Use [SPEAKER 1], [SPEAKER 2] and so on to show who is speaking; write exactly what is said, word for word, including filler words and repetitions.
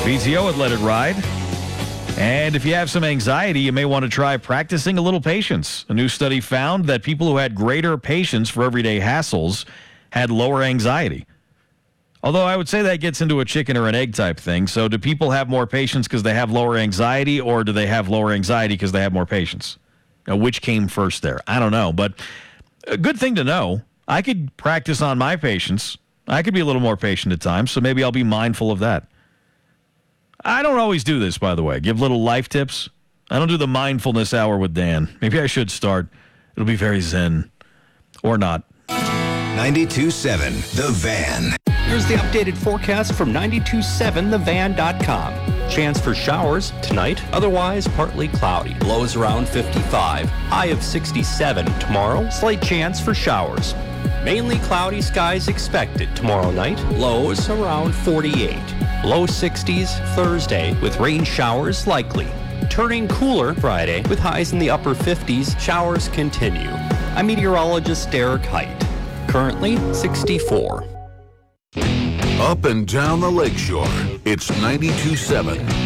[SPEAKER 1] P T O would let it ride. And if you have some anxiety, you may want to try practicing a little patience. A new study found that people who had greater patience for everyday hassles had lower anxiety. Although I would say that gets into a chicken or an egg type thing. So do people have more patience because they have lower anxiety, or do they have lower anxiety because they have more patience? Now, which came first there? I don't know, but a good thing to know. I could practice on my patience. I could be a little more patient at times, so maybe I'll be mindful of that. I don't always do this, by the way. Give little life tips. I don't do the mindfulness hour with Dan. Maybe I should start. It'll be very zen. Or not.
[SPEAKER 2] ninety-two point seven The Van.
[SPEAKER 3] Here's the updated forecast from ninety-two point seven the van dot com. Chance for showers tonight, otherwise partly cloudy. Lows around fifty-five, high of sixty-seven tomorrow. Slight chance for showers. Mainly cloudy skies expected tomorrow night. Lows around forty-eight. Low sixties Thursday with rain showers likely. Turning cooler Friday with highs in the upper fifties. Showers continue. I'm meteorologist Derek Height. Currently sixty-four.
[SPEAKER 4] Up and down the lakeshore, it's ninety-two point seven